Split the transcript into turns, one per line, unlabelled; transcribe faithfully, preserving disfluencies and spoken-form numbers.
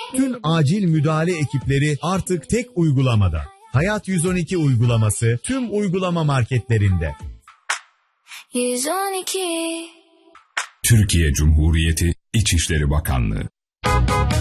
Tüm acil müdahale ekipleri artık tek uygulamada. Hayat yüz on iki uygulaması tüm uygulama marketlerinde.
yüz on iki
Türkiye Cumhuriyeti İçişleri Bakanlığı